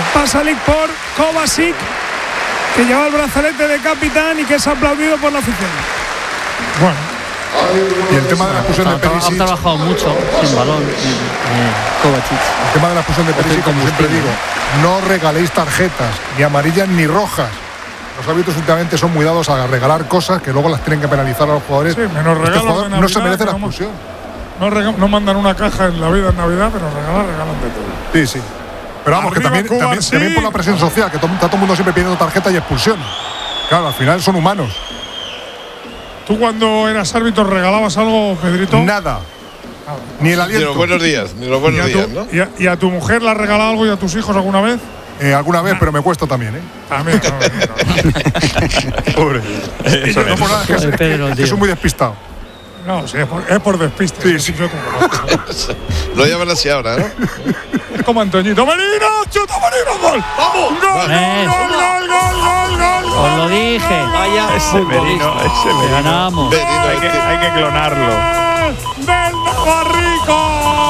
Pasalic por Kovacic, que lleva el brazalete de capitán y que es aplaudido por la afición. Bueno. Y el tema de la expulsión de Perisic. Ha trabajado mucho sin balón Kovacic. El tema de la expulsión de Perisic, como siempre digo, no regaléis tarjetas, ni amarillas ni rojas. Los árbitros últimamente son muy dados a regalar cosas que luego las tienen que penalizar a los jugadores. Sí, menos regalos este jugador de Navidad, no se merece la expulsión. No mandan una caja en la vida en Navidad, pero regalan de todo. Sí, sí. Pero vamos, Arriba, que también por la presión social, que está todo el mundo siempre pidiendo tarjeta y expulsión. Claro, al final son humanos. ¿Tú cuando eras árbitro regalabas algo, Pedrito? Nada. Ni el aliento. Ni los buenos días, ¿no? ¿Y a tu mujer le has regalado algo y a tus hijos alguna vez? Alguna vez, pero me cuesta también, ¿eh? También. Pobre. Eso no por nada, que soy muy despistado. No, sí, es por despiste. Sí. Lo llaman así ahora, ¿no? Es como Antoñito. ¡Merino! ¡Chuta Merino! ¡Gol! ¡Vamos! ¡Gol! Os lo dije. Vaya ese Merino. Ganamos. Hay que clonarlo. ¡Del Navarrico!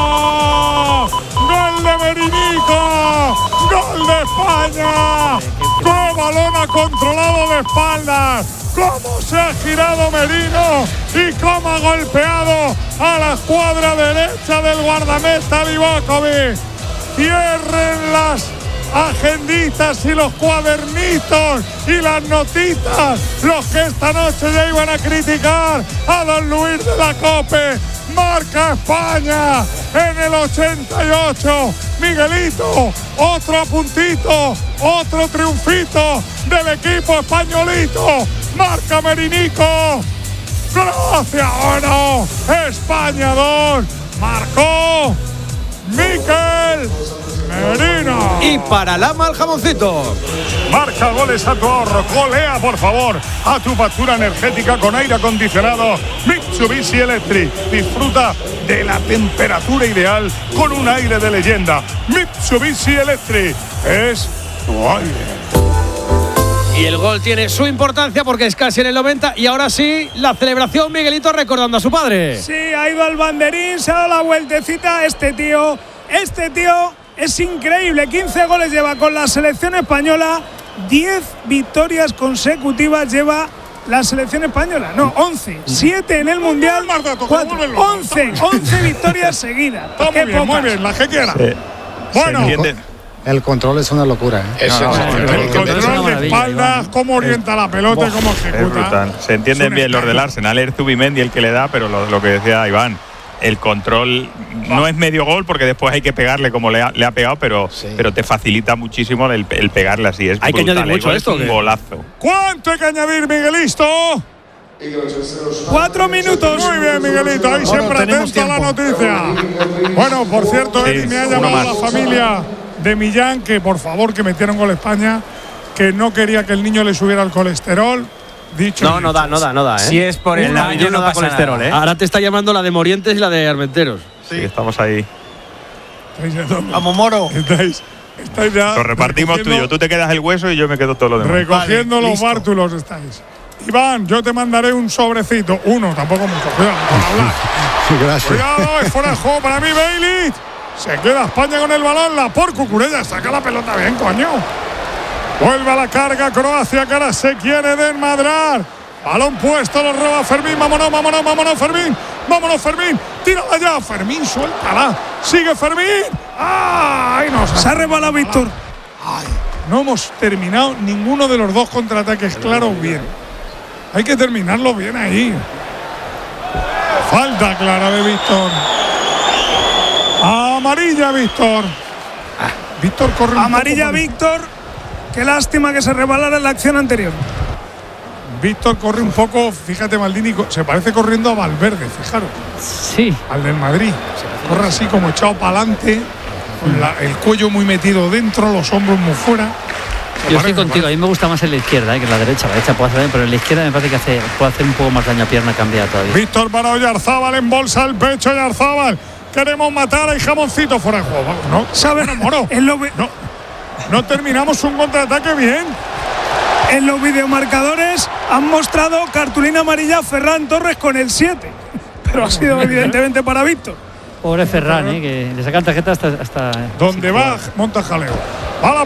¡Gol de Merinico! ¡Gol de España! ¡Qué balón ha controlado de espaldas! ¡Cómo se ha girado Merino! ¡Y cómo ha golpeado a la escuadra derecha del guardameta Livakovic! ¡Cierren las agenditas y los cuadernitos y las notitas! Los que esta noche ya iban a criticar a don Luis de la Cope. Marca España en el 88. Miguelito, otro puntito, otro triunfito del equipo españolito. Marca Merinico. Croacia 1, España 2. Marcó Mikel Merino. Y para Lama el jamoncito. Marca goles a tu ahorro. Golea, por favor, a tu factura energética con aire acondicionado Mitsubishi Electric. Disfruta de la temperatura ideal con un aire de leyenda. Mitsubishi Electric es tu aire. Y el gol tiene su importancia porque es casi en el 90. Y ahora sí, la celebración, Miguelito recordando a su padre. Sí, ha ido al banderín, se ha dado la vueltecita. Este tío es increíble. 15 goles lleva con la selección española. 10 victorias consecutivas lleva la selección española. No, 11. 7 en el Mundial. 11 victorias seguidas. Muy bien, la que quiera. Bueno. El control es una locura, ¿eh? El control de espaldas, cómo orienta la pelota y cómo ejecuta. Es brutal. Se entienden bien los del Arsenal. Es Zubimendi el que le da, pero lo que decía Iván, el control no es medio gol porque después hay que pegarle como le ha pegado, pero te facilita muchísimo el pegarle así. Es hay brutal, que añadir mucho esto. Es un golazo. ¿Cuánto hay que añadir, Miguelisto? 4 minutos. Muy bien, Miguelito. Ahí siempre atento a la noticia. Bueno, por cierto, Eddie me ha llamado a la familia de Millán que por favor que metieron gol España, que no quería que el niño le subiera el colesterol. Dicho no da, ¿eh? Si es por el niño no da colesterol, ¿eh? Ahora te está llamando la de Morientes y la de Armenteros. Sí, estamos ahí. Vamos, Moro. Estáis ya. Lo repartimos tú y yo. Tú te quedas el hueso y yo me quedo todo lo demás. Recogiendo los bártulos estáis. Iván, yo te mandaré un sobrecito. Uno, tampoco mucho. Cuidado, con hablar. Sí, gracias. Cuidado, es fuera de juego para mí, Bailey. Se queda España con el balón. La por Cucurella. Saca la pelota bien, coño. Vuelve a la carga Croacia, que ahora se quiere desmadrar. Balón puesto, lo roba Fermín. Vámonos, Fermín. Vámonos, Fermín. Tírala ya, Fermín, suéltala. Sigue Fermín. ¡Ay! Se ha rebalado Víctor. Ay, no hemos terminado ninguno de los dos contraataques claros bien. Hay que terminarlo bien ahí. Falta clara de Víctor. Amarilla, Víctor. Víctor corre un amarilla, poco. Víctor. Qué lástima que se rebalara en la acción anterior. Víctor corre un poco, fíjate, Maldini, se parece corriendo a Valverde, fijaros. Sí. Al del Madrid. Corre así como echado para adelante, con el cuello muy metido dentro, los hombros muy fuera. Yo estoy contigo, a mí me gusta más en la izquierda que en la derecha. La derecha puede hacer bien, pero en la izquierda me parece que puede hacer un poco más daño a pierna cambiada todavía. Víctor para Oyarzábal, embolsa el pecho Oyarzábal. Queremos matar a Jamoncito fuera de juego. No, ¿sabes? Moro. No terminamos un contraataque bien. En los videomarcadores han mostrado cartulina amarilla a Ferran Torres con el 7. Pero ha sido evidentemente para Víctor. Pobre Ferran, que le sacan tarjeta hasta donde va, monta jaleo. Va la